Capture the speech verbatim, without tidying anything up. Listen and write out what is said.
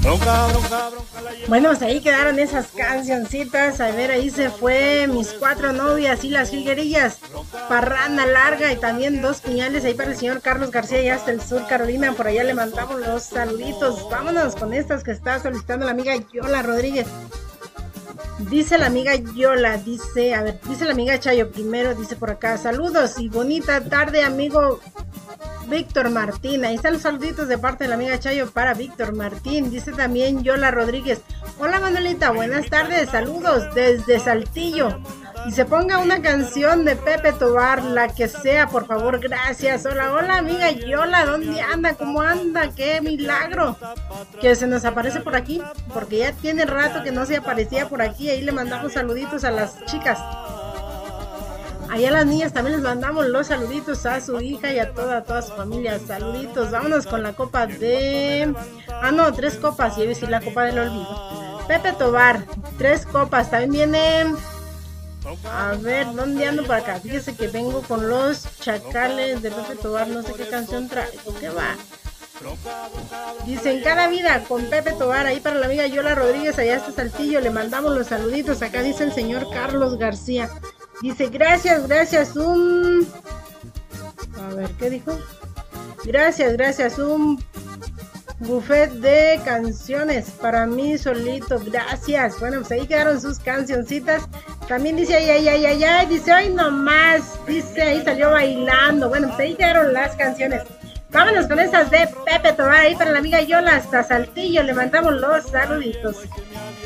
Bronca, bronca, bronca la lleva. Bueno, pues ahí quedaron esas cancioncitas. A ver, ahí se fue Mis Cuatro Novias y Las Jilguerillas, Parranda Larga y también Dos Puñales ahí para el señor Carlos García y hasta el sur Carolina. Por allá le mandamos los saluditos. Vámonos con estas que está solicitando la amiga Yola Rodríguez. Dice la amiga Yola, dice, a ver, dice la amiga Chayo primero, dice por acá, saludos y bonita tarde, amigo Víctor Martín. Ahí están los saluditos de parte de la amiga Chayo para Víctor Martín. Dice también Yola Rodríguez, hola Manuelita, buenas tardes, saludos desde Saltillo. Y se ponga una canción de Pepe Tobar, la que sea, por favor, gracias. Hola, hola amiga Yola, ¿dónde anda? ¿Cómo anda? ¡Qué milagro! Que se nos aparece por aquí, porque ya tiene rato que no se aparecía por aquí. Ahí le mandamos saluditos a las chicas. Allá a las niñas también les mandamos los saluditos a su hija y a toda, toda su familia. Saluditos, vámonos con la copa de... Ah, no, tres copas, y iba a decir la copa del olvido. Pepe Tobar, tres copas, también viene... A ver, ¿dónde ando por acá? Fíjese que vengo con los chacales de Pepe Tobar, no sé qué canción trae, ¿qué va? Dicen cada vida con Pepe Tobar, ahí para la amiga Yola Rodríguez, allá hasta Saltillo, le mandamos los saluditos, acá dice el señor Carlos García, dice gracias, gracias, un... A ver, ¿qué dijo? Gracias, gracias, un buffet de canciones para mí solito, gracias. Bueno, pues ahí quedaron sus cancioncitas. También dice ay, ay, ay, ay, ay, dice hoy nomás, dice ahí salió bailando. Bueno, pues ahí quedaron las canciones. Vámonos con esas de Pepe Tobar ahí para la amiga Yola hasta Saltillo, le mandamos los saluditos.